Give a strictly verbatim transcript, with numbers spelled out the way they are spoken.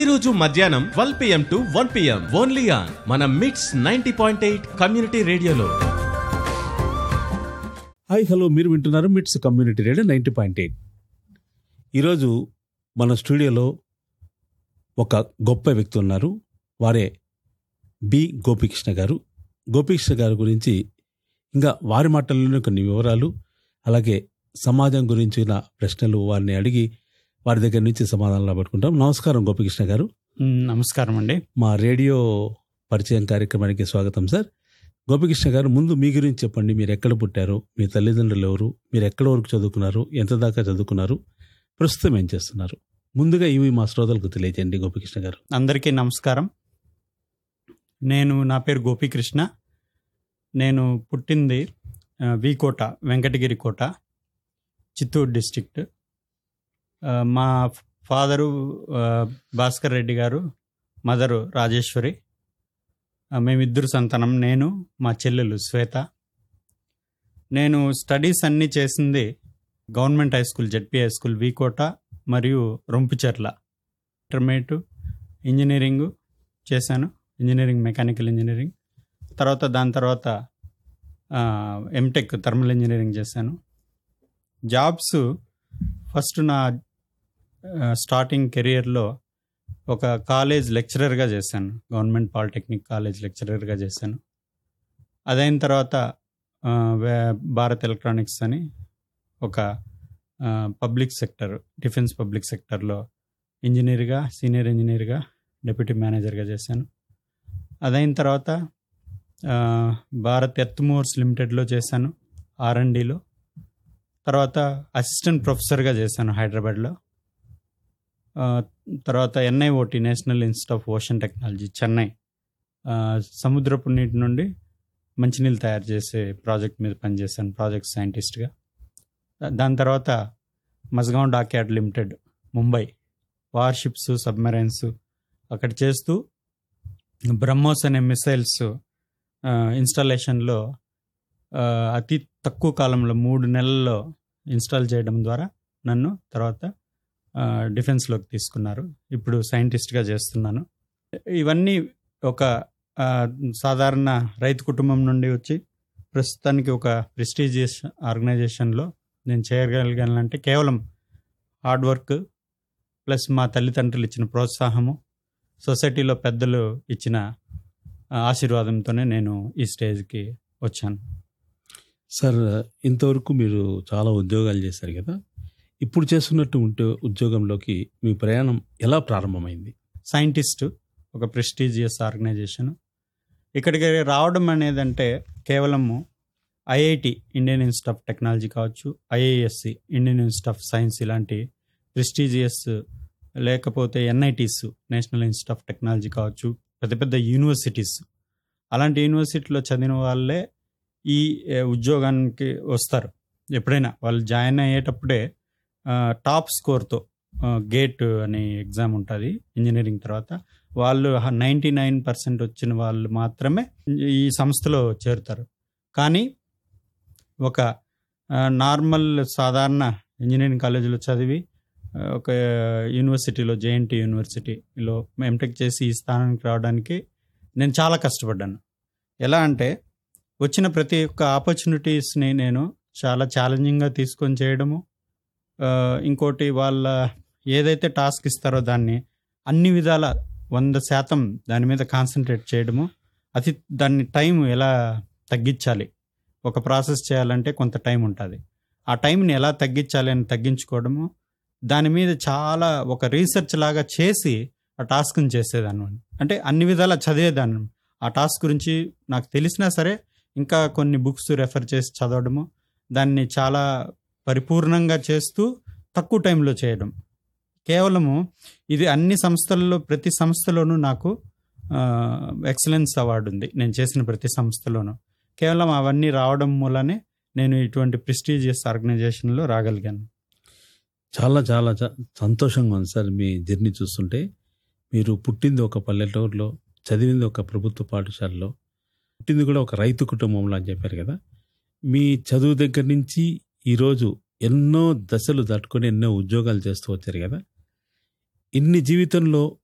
ఈరోజు మధ్యాహ్నం twelve PM to one PM only on మన మిట్స్ నైంటీ పాయింట్ ఎయిట్ కమ్యూనిటీ రేడియోలో. హాయ్ హలో, మీరు వింటున్నారు మిట్స్ community radio ninety point eight. ఈరోజు మన స్టూడియోలో ఒక గొప్ప వ్యక్తి ఉన్నారు. వారే బి గోపీకృష్ణ గారు. గోపీకృష్ణ గారి గురించి ఇంకా వారి మాటల్లోనే కొన్ని వివరాలు, అలాగే సమాజం గురించిన ప్రశ్నలు వారిని అడిగి వారి దగ్గర నుంచి సమాధానాలు పట్టుకుంటాం. నమస్కారం గోపీకృష్ణ గారు. నమస్కారం అండి. మా రేడియో పరిచయం కార్యక్రమానికి స్వాగతం సార్. గోపీకృష్ణ గారు, ముందు మీ గురించి చెప్పండి. మీరు ఎక్కడ పుట్టారు, మీ తల్లిదండ్రులు ఎవరు, మీరు ఎక్కడ వరకు చదువుకున్నారు, ఎంత దాకా చదువుకున్నారు, ప్రస్తుతం ఏం చేస్తున్నారు, ముందుగా ఇవి మా శ్రోతలకు తెలియజేయండి గోపీకృష్ణ గారు. అందరికీ నమస్కారం. నేను నా పేరు గోపీకృష్ణ. నేను పుట్టింది వి కోట, వెంకటగిరి కోట, చిత్తూరు డిస్ట్రిక్ట్. మా ఫాదరు భాస్కర్ రెడ్డి గారు, మదరు రాజేశ్వరి. మేమిద్దరు సంతానం, నేను మా చెల్లెలు శ్వేత. నేను స్టడీస్ అన్నీ చేసింది government high school, ZP high school వి కోట మరియు రొంపిచెర్ల. ఇంటర్మీడియట్ ఇంజనీరింగ్ చేశాను, ఇంజనీరింగ్ మెకానికల్ ఇంజనీరింగ్. తర్వాత దాని తర్వాత ఎంటెక్ థర్మల్ ఇంజనీరింగ్ చేశాను. జాబ్స్ ఫస్ట్ నా స్టార్టింగ్ కెరియర్లో ఒక కాలేజ్ లెక్చరర్గా చేశాను, గవర్నమెంట్ పాలిటెక్నిక్ కాలేజ్ లెక్చరర్గా చేశాను. అదైన తర్వాత భారత్ ఎలక్ట్రానిక్స్ అని ఒక పబ్లిక్ సెక్టర్, డిఫెన్స్ పబ్లిక్ సెక్టర్లో ఇంజనీర్గా, సీనియర్ ఇంజనీర్గా, డిప్యూటీ మేనేజర్గా చేశాను. అదైన తర్వాత భారత్ ఎర్త్మోర్స్ లిమిటెడ్లో చేశాను, ఆర్ అండ్ డిలో. తర్వాత అసిస్టెంట్ ప్రొఫెసర్గా చేశాను హైదరాబాద్లో. తర్వాత NIOT, national institute of ocean technology, Chennai, సముద్రపు నీటి నుండి మంచినీళ్ళు తయారు చేసే ప్రాజెక్ట్ మీద పనిచేశాను, ప్రాజెక్ట్ సైంటిస్ట్గా. దాని తర్వాత Mazagon dockyard limited, Mumbai, warships, submarines అక్కడ చేస్తూ బ్రహ్మోస్ అనే మిసైల్స్ ఇన్స్టాలేషన్లో అతి తక్కువ కాలంలో మూడు నెలల్లో ఇన్స్టాల్ చేయడం ద్వారా నన్ను తర్వాత డిఫెన్స్లోకి తీసుకున్నారు. ఇప్పుడు సైంటిస్ట్గా చేస్తున్నాను. ఇవన్నీ ఒక సాధారణ రైతు కుటుంబం నుండి వచ్చి ప్రస్తుతానికి ఒక ప్రెస్టీజియస్ ఆర్గనైజేషన్లో నేను చేయగలిగానంటే కేవలం హార్డ్ వర్క్ ప్లస్ మా తల్లిదండ్రులు ఇచ్చిన ప్రోత్సాహము, సొసైటీలో పెద్దలు ఇచ్చిన ఆశీర్వాదంతోనే నేను ఈ స్టేజ్కి వచ్చాను. సార్, ఇంతవరకు మీరు చాలా ఉద్యోగాలు చేశారు కదా, ఇప్పుడు చేస్తున్నట్టు ఉంటే ఉద్యోగంలోకి మీ ప్రయాణం ఎలా ప్రారంభమైంది? సైంటిస్ట్, ఒక ప్రెస్టీజియస్ ఆర్గనైజేషన్. ఇక్కడికి రావడం అనేదంటే కేవలము IIT, Indian institute of technology కావచ్చు, IISc, Indian institute of science, ఇలాంటి ప్రెస్టీజియస్, లేకపోతే NITs, national institute of technology కావచ్చు, పెద్ద పెద్ద యూనివర్సిటీస్, అలాంటి యూనివర్సిటీలో చదివిన వాళ్ళే ఈ ఉద్యోగానికి వస్తారు. ఎప్పుడైనా వాళ్ళు జాయిన్ అయ్యేటప్పుడే టాప్ స్కోర్తో, గేట్ అనే ఎగ్జామ్ ఉంటుంది ఇంజనీరింగ్ తర్వాత, వాళ్ళు నైంటీ నైన్ పర్సెంట్ వచ్చిన వాళ్ళు మాత్రమే ఈ సంస్థలో చేరుతారు. కానీ ఒక నార్మల్ సాధారణ ఇంజనీరింగ్ కాలేజీలో చదివి ఒక యూనివర్సిటీలో, జేఎన్టీ యూనివర్సిటీలో ఎంటెక్ చేసి ఈ స్థానానికి రావడానికి నేను చాలా కష్టపడ్డాను. ఎలా అంటే వచ్చిన ప్రతి ఒక్క ఆపర్చునిటీస్ని నేను చాలా ఛాలెంజింగ్గా తీసుకొని చేయడము, ఇంకోటి వాళ్ళ ఏదైతే టాస్క్ ఇస్తారో దాన్ని అన్ని విధాల వంద శాతం దాని మీద కాన్సన్ట్రేట్ చేయడము, అతి దాన్ని టైం ఎలా తగ్గించాలి, ఒక ప్రాసెస్ చేయాలంటే కొంత టైం ఉంటుంది, ఆ టైంని ఎలా తగ్గించాలి అని తగ్గించుకోవడము, దాని మీద చాలా ఒక రీసెర్చ్ లాగా చేసి ఆ టాస్క్ని చేసేదాన్ని. అంటే అన్ని విధాలా చదివేదాన్ని. ఆ టాస్క్ గురించి నాకు తెలిసినా సరే ఇంకా కొన్ని బుక్స్ రెఫర్ చేసి చదవడము, దాన్ని చాలా పరిపూర్ణంగా చేస్తూ తక్కువ టైంలో చేయడం. కేవలము ఇది అన్ని సంస్థల్లో, ప్రతి సంస్థలోనూ నాకు ఎక్సలెన్స్ అవార్డు ఉంది నేను చేసిన ప్రతి సంస్థలోనూ. కేవలం అవన్నీ రావడం మూలనే నేను ఇటువంటి ప్రెస్టీజియస్ ఆర్గనైజేషన్లో రాగలిగాను. చాలా చాలా సంతోషంగా ఉంది సార్ మీ జర్నీ చూస్తుంటే. మీరు పుట్టింది ఒక పల్లెటూరులో, చదివింది ఒక ప్రభుత్వ పాఠశాలలో, పుట్టింది కూడా ఒక రైతు కుటుంబంలో అని చెప్పారు కదా. మీ చదువు దగ్గర నుంచి ఈరోజు ఎన్నో దశలు దాటుకొని ఎన్నో ఉద్యోగాలు చేస్తూ వచ్చారు కదా. ఇన్ని జీవితంలో